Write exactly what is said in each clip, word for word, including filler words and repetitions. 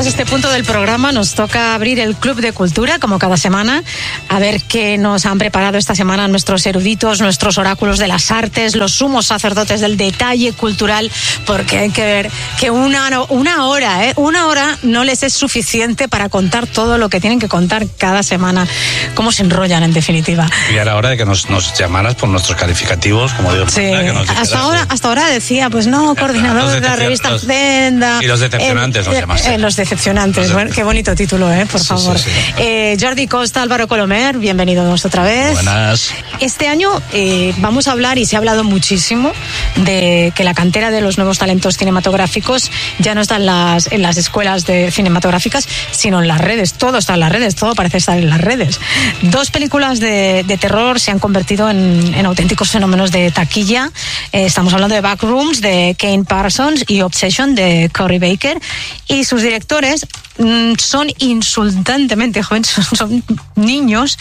llegados a este punto del programa, nos toca abrir el Club de Cultura, como cada semana, a ver qué nos han preparado esta semana nuestros eruditos, nuestros oráculos de las artes, los sumos sacerdotes del detalle cultural, porque hay que ver que una, una hora, ¿eh? Una hora no les es suficiente para contar todo lo que tienen que contar cada semana. Cómo se enrollan, en definitiva. Y era hora de que nos, nos llamaras por nuestros calificativos, como digo. Sí. Que nos hasta, ahora, hasta ahora decía, pues no, coordinador de la revista los, Zenda. Y los decepcionantes eh, los llamaste. Eh, los decepcionantes, bueno, qué bonito título, eh, por sí, favor. Sí, sí. Eh, Jordi Costa, Álvaro Colomer, bienvenidos otra vez. Buenas. Este año eh, vamos a hablar, y se ha hablado muchísimo, de que la cantera de los nuevos talentos cinematográficos ya no está en las, en las escuelas de cinematográficas, sino en las redes. Todo está en las redes, todo parece estar en las redes. Dos películas de, de terror se han convertido en, en auténticos fenómenos de taquilla. Eh, estamos hablando de Backrooms, de Kane Parsons, y Obsession, de Corey Baker. Y sus directores mmm, son insultantemente jóvenes, son, son niños,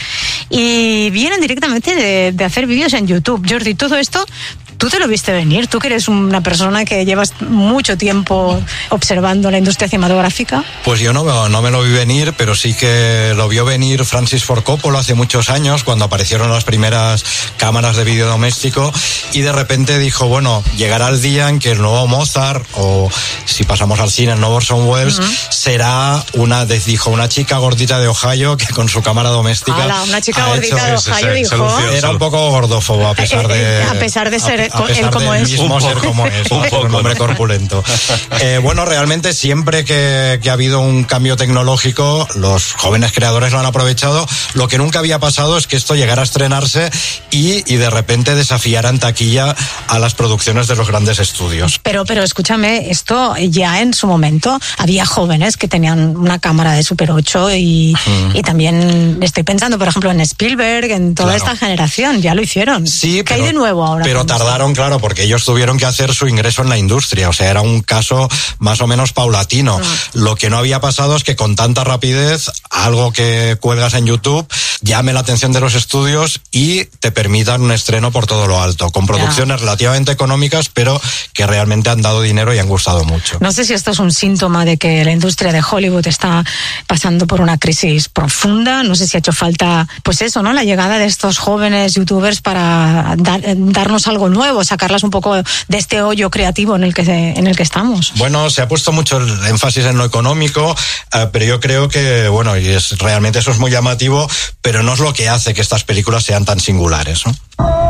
y vienen directamente de, de hacer vídeos en YouTube. Jordi, todo esto, ¿tú te lo viste venir? Tú que eres una persona que llevas mucho tiempo observando la industria cinematográfica. Pues yo no, no me lo vi venir, pero sí que lo vio venir Francis Ford Coppola hace muchos años, cuando aparecieron las primeras cámaras de vídeo doméstico, y de repente dijo, bueno, llegará el día en que el nuevo Mozart, o si pasamos al cine, el nuevo Orson Welles, uh-huh. será una, dijo, una chica gordita de Ohio que con su cámara doméstica... Hola, una chica gordita hecho, de Ohio, se, dijo... Se era un poco gordófobo, a pesar de... A pesar de ser... A pesar él como de es. mismo ser como es, un, poco, un hombre corpulento. Eh, bueno, realmente siempre que, que ha habido un cambio tecnológico, los jóvenes creadores lo han aprovechado. Lo que nunca había pasado es que esto llegara a estrenarse y, y de repente desafiara en taquilla a las producciones de los grandes estudios. Pero, pero escúchame, esto ya en su momento había jóvenes que tenían una cámara de Super ocho y, uh-huh. y también estoy pensando, por ejemplo, en Spielberg, en toda claro. esta generación, ya lo hicieron. Sí, ¿Qué pero, hay de nuevo ahora? Pero tardaron, claro, porque ellos tuvieron que hacer su ingreso en la industria, o sea, era un caso más o menos paulatino. Uh-huh. Lo que no había pasado es que con tanta rapidez, algo que cuelgas en YouTube llame la atención de los estudios y te permitan un estreno por todo lo alto, con producciones yeah. relativamente económicas, pero que realmente han dado dinero y han gustado mucho. No sé si esto es un síntoma de que la industria de Hollywood está pasando por una crisis profunda. No sé si ha hecho falta, pues eso, ¿no? La llegada de estos jóvenes youtubers para dar, darnos algo nuevo, sacarlas un poco de este hoyo creativo en el que en el que estamos. Bueno, se ha puesto mucho el énfasis en lo económico, eh, pero yo creo que, bueno, y es realmente eso es muy llamativo, pero no es lo que hace que estas películas sean tan singulares, ¿no?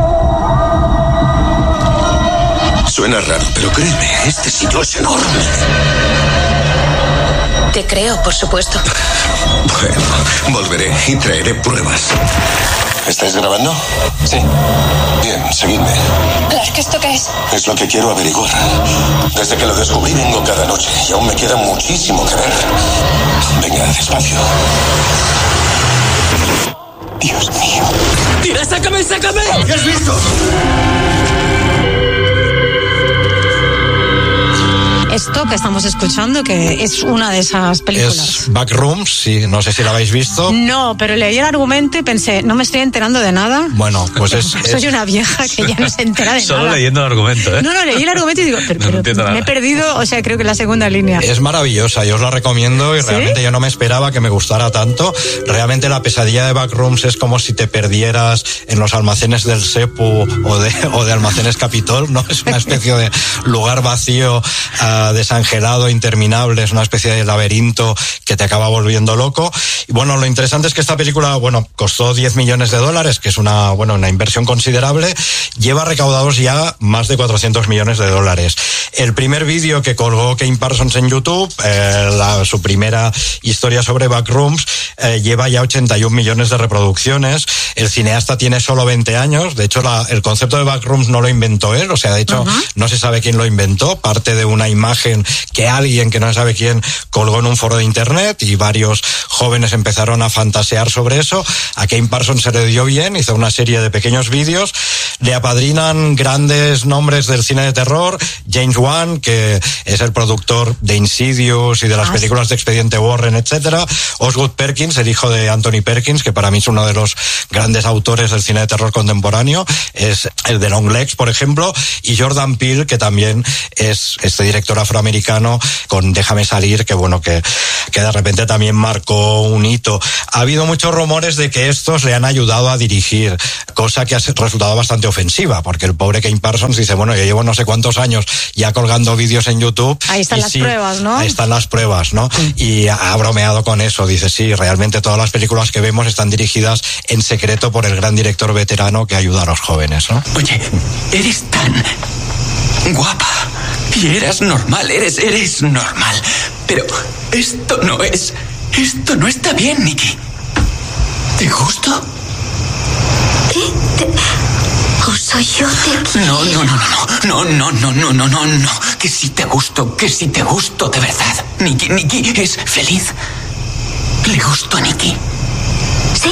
Suena raro, pero créeme, este sitio es enorme. Te creo, por supuesto. Bueno, volveré y traeré pruebas. ¿Estáis grabando? Sí. Bien, seguidme. Clark, ¿esto qué es? Es lo que quiero averiguar. Desde que lo descubrí vengo cada noche y aún me queda muchísimo que ver. Venga, despacio. Dios mío. ¡Tira, sácame, sácame! ¿Qué has visto? Esto que estamos escuchando, que es una de esas películas. Es Backrooms, sí, no sé si la habéis visto. No, pero leí el argumento y pensé, no me estoy enterando de nada. Bueno, pues es... Soy es... una vieja que ya no se entera de Solo nada. Solo leyendo el argumento, ¿eh? No, no, leí el argumento y digo, pero, no pero me he perdido, o sea, creo que en la segunda línea. Es maravillosa, yo os la recomiendo y ¿sí? realmente yo no me esperaba que me gustara tanto. Realmente la pesadilla de Backrooms es como si te perdieras en los almacenes del Sepu o de, o de Almacenes Capitol, ¿no? Es una especie de lugar vacío, uh, desangelado, interminable, es una especie de laberinto que te acaba volviendo loco. Y bueno, lo interesante es que esta película, bueno, costó diez millones de dólares, que es una, bueno, una inversión considerable, lleva recaudados ya más de cuatrocientos millones de dólares. El primer vídeo que colgó Kane Parsons en YouTube, eh, la, su primera historia sobre Backrooms, eh, lleva ya ochenta y un millones de reproducciones. El cineasta tiene solo veinte años, de hecho la, el concepto de Backrooms no lo inventó él, o sea, de hecho uh-huh. no se sabe quién lo inventó, parte de una imagen que alguien que no se sabe quién colgó en un foro de internet y varios jóvenes empezaron a fantasear sobre eso. A Kane Parsons se le dio bien, hizo una serie de pequeños vídeos, le apadrinan grandes nombres del cine de terror, James Wan, que es el productor de Insidious y de las ah, películas de Expediente Warren, etcétera, Osgood Perkins, el hijo de Anthony Perkins, que para mí es uno de los grandes autores del cine de terror contemporáneo, es el de Longlegs, por ejemplo, y Jordan Peele, que también es este director afroamericano con Déjame salir, que bueno, que, que de repente también marcó un hito. Ha habido muchos rumores de que estos le han ayudado a dirigir, cosa que ha resultado bastante ofensiva, porque el pobre Kane Parsons dice, bueno, yo llevo no sé cuántos años ya colgando vídeos en YouTube. Ahí están las sí, pruebas, ¿no? Ahí están las pruebas, ¿no? Sí. Y ha bromeado con eso, dice, sí, realmente todas las películas que vemos están dirigidas en secreto por el gran director veterano que ayuda a los jóvenes, ¿no? Oye, eres tan guapa y eres normal, eres, eres normal, pero esto no es, esto no está bien, Nikki. ¿Te gusto? ¿Qué? ¿Te... ¿O soy yo de... No, no, no, no, no, no, no, no, no, no, no, que si te gusto, que si te gusto de verdad. Nikki, Nikki es feliz. ¿Le gusto a Nikki? Sí.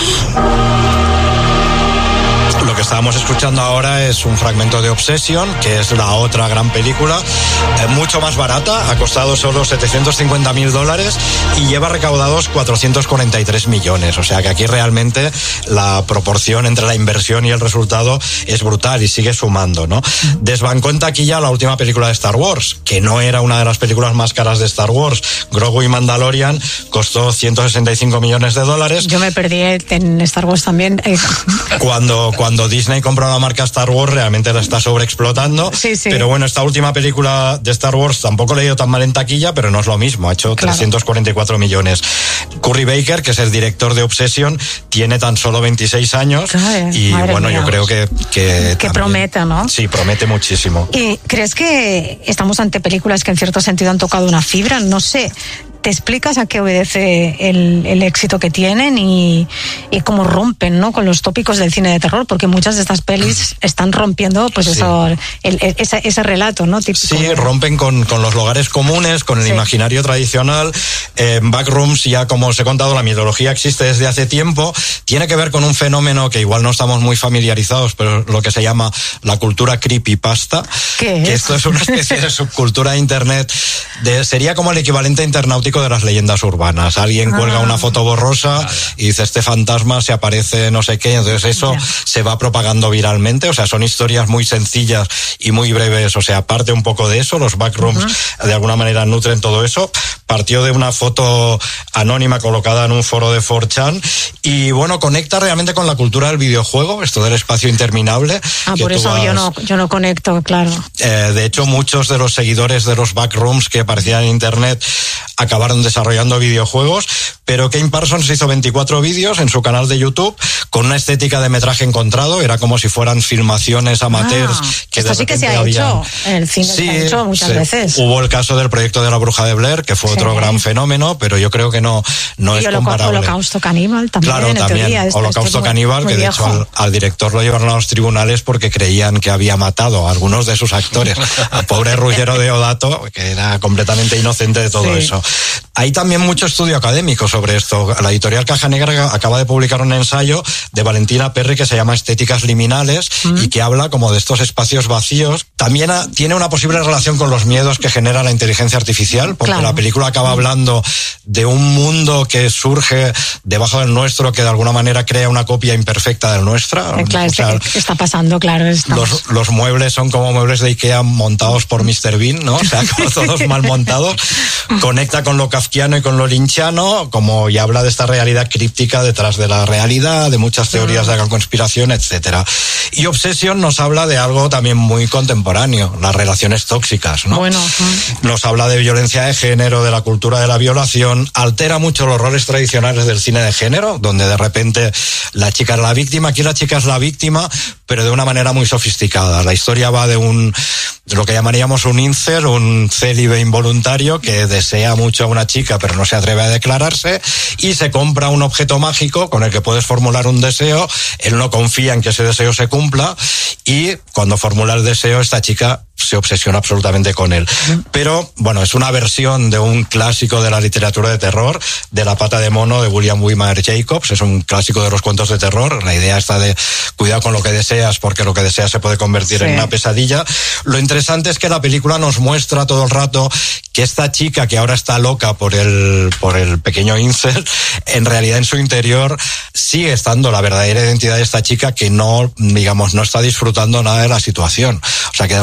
Lo que estábamos escuchando ahora es un fragmento de Obsession, que es la otra gran película, eh, mucho más barata, ha costado solo setecientos cincuenta mil dólares y lleva recaudados cuatrocientos cuarenta y tres millones. O sea que aquí realmente la proporción entre la inversión y el resultado es brutal y sigue sumando, ¿no? Desbancó en taquilla la última película de Star Wars, que no era una de las películas más caras de Star Wars. Grogu y Mandalorian costó ciento sesenta y cinco millones de dólares. Yo me perdí en Star Wars también. Cuando, cuando Cuando Disney compró la marca Star Wars, realmente la está sobreexplotando. Sí, sí. Pero bueno, esta última película de Star Wars tampoco le ha ido tan mal en taquilla, pero no es lo mismo. Ha hecho claro. trescientos cuarenta y cuatro millones. Curry Baker, que es el director de Obsession, tiene tan solo veintiséis años. Ay, y bueno, mía. yo creo que... Que, que promete, ¿no? Sí, promete muchísimo. ¿Y crees que estamos ante películas que en cierto sentido han tocado una fibra? No sé. ¿Te explicas a qué obedece el, el éxito que tienen y, y cómo rompen, ¿no?, con los tópicos del cine de terror? Porque muchas de estas pelis están rompiendo, pues sí. eso, el, el, ese, ese relato, ¿no? Típico. Sí, rompen con, con los lugares comunes, con el sí. imaginario tradicional. En Backrooms, ya como os he contado, la mitología existe desde hace tiempo. Tiene que ver con un fenómeno que igual no estamos muy familiarizados, pero lo que se llama la cultura creepypasta. ¿Qué es? Que esto es una especie de subcultura de internet. De, sería como el equivalente internautico de las leyendas urbanas. Alguien ah. cuelga una foto borrosa y dice, este fantasma se aparece no sé qué, entonces eso ya. se va propagando viralmente. O sea, son historias muy sencillas y muy breves. O sea, parte un poco de eso. Los backrooms uh-huh. de alguna manera nutren todo eso. Partió de una foto anónima colocada en un foro de cuatro chan y bueno, conecta realmente con la cultura del videojuego, esto del espacio interminable. Ah, por eso vas... yo no yo no conecto, claro. Eh, de hecho, muchos de los seguidores de los backrooms que aparecían en internet acabaron desarrollando videojuegos, pero Kane Parsons hizo veinticuatro vídeos en su canal de YouTube con una estética de metraje encontrado, era como si fueran filmaciones amateurs. Ah, que esto sí que se ha habían... hecho, el cine sí, se ha hecho muchas se... veces. Hubo el caso del proyecto de la Bruja de Blair, que fue sí. otro gran fenómeno, pero yo creo que no, no y es comparable. Holocausto Caníbal también, claro, en también, teoría. Esto, Holocausto esto es muy, Caníbal, muy que de viejo. hecho al, al director lo llevaron a los tribunales porque creían que había matado a algunos de sus actores. Al pobre Ruggero Deodato, que era completamente inocente de todo sí. eso. Hay también mucho estudio académico sobre esto. La editorial Caja Negra acaba de publicar un ensayo de Valentina Perry que se llama Estéticas Liminales mm. y que habla como de estos espacios vacíos. También ha, tiene una posible relación con los miedos que genera la inteligencia artificial, porque claro. la película acaba hablando de un mundo que surge debajo del nuestro, que de alguna manera crea una copia imperfecta del nuestro. Eh, claro, o sea, está pasando, claro. Los, los muebles son como muebles de Ikea montados por míster Bean, ¿no? O sea, como todos mal montados. Conecta con lo kafkiano y con lo lynchiano, como y habla de esta realidad críptica detrás de la realidad, de muchas teorías de la conspiración, etcétera. Y Obsession nos habla de algo también muy contemporáneo, las relaciones tóxicas, ¿no? Bueno, nos habla de violencia de género, de la cultura de la violación, altera mucho los roles tradicionales del cine de género, donde de repente la chica es la víctima, aquí la chica es la víctima, pero de una manera muy sofisticada. La historia va de un, de lo que llamaríamos un incel, un célibe involuntario que desea mucho a una chica, pero no se atreve a declararse, y se compra un objeto mágico con el que puedes formular un deseo. Él no confía en que ese deseo se cumpla, y cuando formula el deseo, esta chica se obsesiona absolutamente con él. Pero, bueno, es una versión de un clásico de la literatura de terror, de La pata de mono, de William Wimar Jacobs. Es un clásico de los cuentos de terror. La idea está de cuidado con lo que deseas, porque lo que deseas se puede convertir sí. en una pesadilla. Lo interesante es que la película nos muestra todo el rato que esta chica, que ahora está loca por el, por el pequeño incel, en realidad en su interior sigue estando la verdadera identidad de esta chica, que no, digamos, no está disfrutando nada de la situación. O sea, que de repente se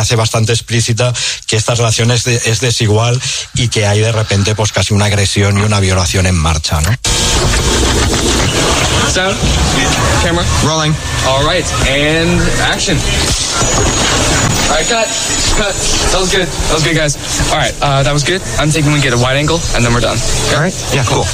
hace bastante explícita que esta relación es, de, es desigual y que hay de repente pues casi una agresión y una violación en marcha, ¿no? Sound, camera, rolling. All right, and action. All right, cut, cut. That was good. That was good, guys. All right, uh, that was good. I'm thinking we get a wide angle, and then we're done. Okay? All right, yeah, cool.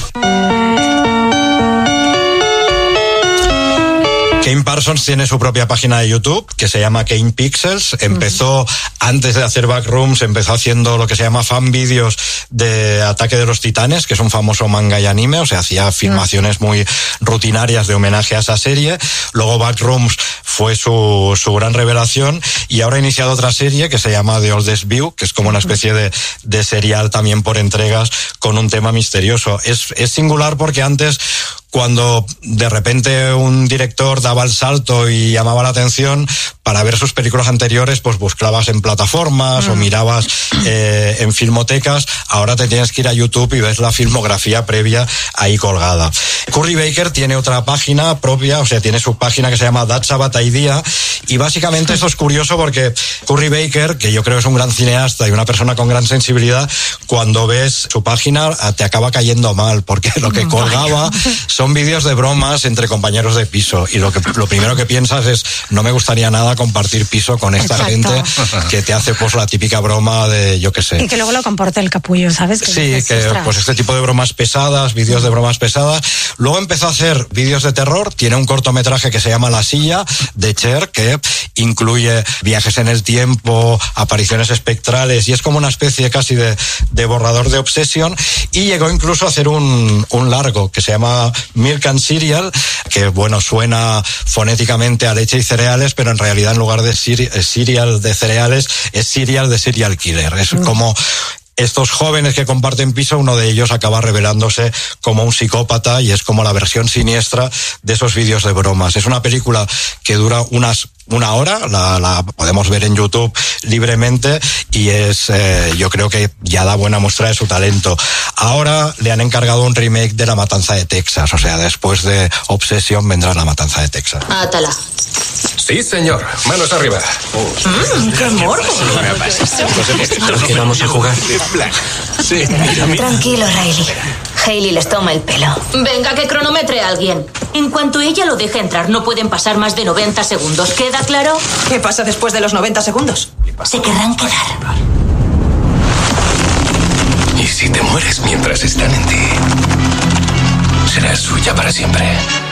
Kane Parsons tiene su propia página de YouTube que se llama Kane Pixels. Empezó, antes de hacer Backrooms, empezó haciendo lo que se llama fan vídeos de Ataque de los Titanes, que es un famoso manga y anime, o sea, hacía filmaciones muy rutinarias de homenaje a esa serie. Luego Backrooms fue su, su gran revelación, y ahora ha iniciado otra serie que se llama The Oldest View, que es como una especie de, de serial también por entregas con un tema misterioso. Es, es singular porque antes, cuando de repente un director daba el salto y llamaba la atención, para ver sus películas anteriores pues buscabas en plataformas mm. o mirabas eh, en filmotecas. Ahora te tienes que ir a YouTube y ves la filmografía previa ahí colgada. Curry Baker tiene otra página propia, o sea, tiene su página que se llama That's a Bad Idea, y básicamente esto es curioso porque Curry Baker, que yo creo que es un gran cineasta y una persona con gran sensibilidad, cuando ves su página te acaba cayendo mal, porque lo que colgaba son vídeos de bromas entre compañeros de piso, y lo que lo primero que piensas es, no me gustaría nada compartir piso con esta Exacto. gente que te hace pues la típica broma de, yo qué sé. Y que luego lo comporta el capullo, ¿sabes? Que sí, dices, que ostras. Pues este tipo de bromas pesadas, vídeos de bromas pesadas. Luego empezó a hacer vídeos de terror, tiene un cortometraje que se llama La Silla, de Cher, que incluye viajes en el tiempo, apariciones espectrales, y es como una especie casi de, de borrador de Obsession, y llegó incluso a hacer un, un largo que se llama Milk and Cereal, que bueno, suena fonéticamente a leche y cereales, pero en realidad en lugar de cereal de cereales es cereal de serial killer. Es mm. como estos jóvenes que comparten piso, uno de ellos acaba revelándose como un psicópata, y es como la versión siniestra de esos vídeos de bromas. Es una película que dura unas una hora, la, la podemos ver en YouTube libremente, y es, eh, yo creo que ya da buena muestra de su talento. Ahora le han encargado un remake de La Matanza de Texas, o sea, después de Obsession vendrá La Matanza de Texas. Átala. Sí, señor. Manos arriba. Mmm, qué morbo. ¿Qué vamos a jugar? Sí, Tranquilo, Riley. Hailey les toma el pelo. Venga, que cronometre a alguien. En cuanto ella lo deje entrar, no pueden pasar más de noventa segundos. ¿Queda claro? ¿Qué pasa después de los noventa segundos? Se querrán quedar. Y si te mueres mientras están en ti, serás suya para siempre.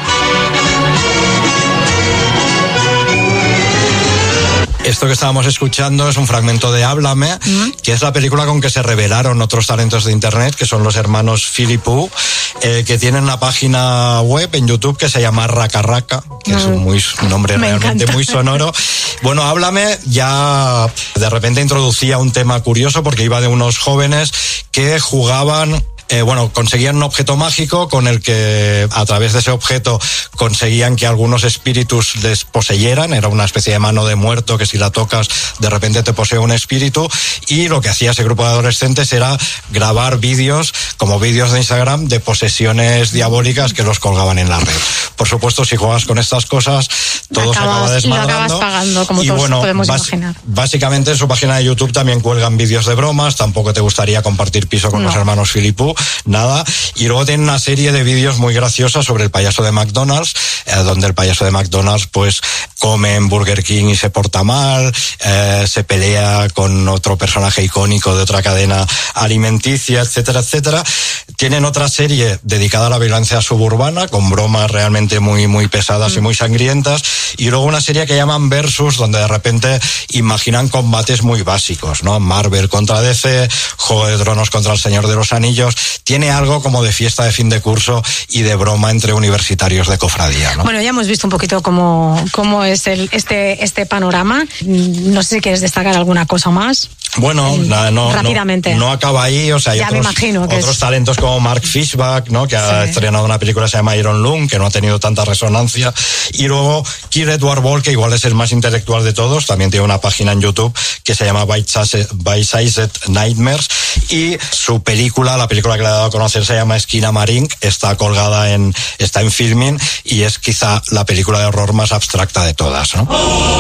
Esto que estábamos escuchando es un fragmento de Háblame, ¿Mm? que es la película con que se revelaron otros talentos de internet, que son los hermanos Philippou, eh, que tienen una página web en YouTube que se llama Raka Raka, que mm. es un, muy, un nombre Me realmente encanta. muy sonoro. Bueno, Háblame ya de repente introducía un tema curioso, porque iba de unos jóvenes que jugaban... Eh, bueno, conseguían un objeto mágico con el que, a través de ese objeto, conseguían que algunos espíritus les poseyeran. Era una especie de mano de muerto que si la tocas de repente te posee un espíritu, y lo que hacía ese grupo de adolescentes era grabar vídeos, como vídeos de Instagram, de posesiones diabólicas que los colgaban en la red. Por supuesto, si juegas con estas cosas, todo acabas, se acaba desmadrando. Lo acabas pagando, como y todos bueno, podemos bas- imaginar. Básicamente en su página de YouTube también cuelgan vídeos de bromas. Tampoco te gustaría compartir piso con no. los hermanos Philippou, nada. Y luego tienen una serie de vídeos muy graciosos sobre el payaso de McDonald's, eh, donde el payaso de McDonald's pues come en Burger King y se porta mal, eh, se pelea con otro personaje icónico de otra cadena alimenticia, etcétera, etcétera. Tienen otra serie dedicada a la violencia suburbana, con bromas realmente muy, muy pesadas mm. y muy sangrientas. Y luego una serie que llaman Versus, donde de repente imaginan combates muy básicos, ¿no? Marvel contra D C, Juego de Tronos contra el Señor de los Anillos. Tiene algo como de fiesta de fin de curso y de broma entre universitarios de cofradía, ¿no? Bueno, ya hemos visto un poquito cómo, cómo es el, este, este panorama. No sé si quieres destacar alguna cosa más. Bueno, eh, no, no, rápidamente. No, no acaba ahí, o sea, hay ya otros, me imagino que otros es... talentos como Mark Fishback, ¿no? Que ha sí. estrenado una película que se llama Iron Lung, que no ha tenido tanta resonancia. Y luego Kirk Edward Ball, que igual es el más intelectual de todos, también tiene una página en YouTube que se llama Bite-Sized Nightmares, y su película, la película que le ha dado a conocer, se llama Esquina Marink, está colgada en, está en Filmin, y es quizá la película de horror más abstracta de todas, ¿no?